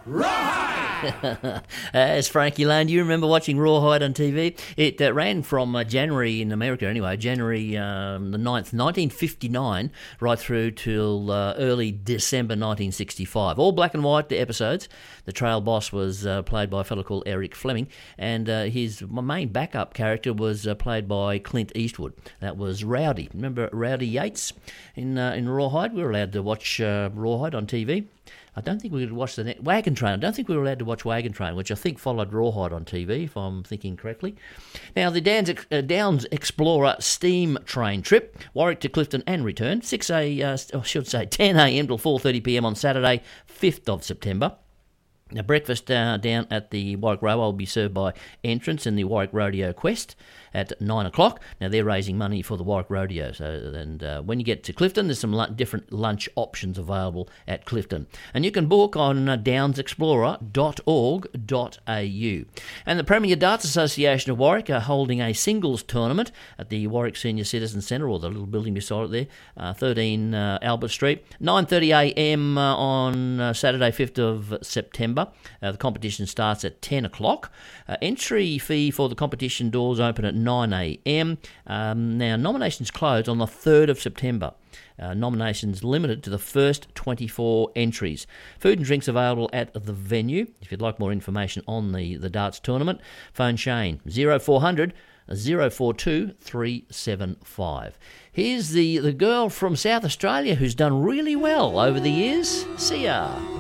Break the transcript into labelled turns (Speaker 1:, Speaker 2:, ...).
Speaker 1: As Frankie Lane, do you remember watching Rawhide on TV? It ran from January in America anyway, January the 9th, 1959, right through till early December 1965. All black and white episodes. The trail boss was played by a fellow called Eric Fleming, and his main backup character was played by Clint Eastwood. That was Rowdy. Remember Rowdy Yates in Rawhide? We were allowed to watch Rawhide on TV. I don't think we could watch the Wagon Train. I don't think we were allowed to watch Wagon Train, which I think followed Rawhide on TV, if I'm thinking correctly. Now, the Downs Explorer steam train trip, Warwick to Clifton and return, 10 a.m. till 4:30 p.m. on Saturday, 5th of September. Now, breakfast down at the Warwick Railway will be served by entrance in the Warwick Rodeo Quest at 9 o'clock. Now, they're raising money for the Warwick Rodeo. And when you get to Clifton, there's some different lunch options available at Clifton. And you can book on downsexplorer.org.au. And the Premier Darts Association of Warwick are holding a singles tournament at the Warwick Senior Citizen Centre, or the little building beside it there, 13 Albert Street, 9:30 a.m. On Saturday, 5th of September. The competition starts at 10 o'clock. Entry fee for the competition doors open at 9 a.m. Now, nominations close on the 3rd of September. Nominations limited to the first 24 entries. Food and drinks available at the venue. If you'd like more information on the darts tournament, phone Shane 0400 042 375. Here's the girl from South Australia who's done really well over the years. See ya.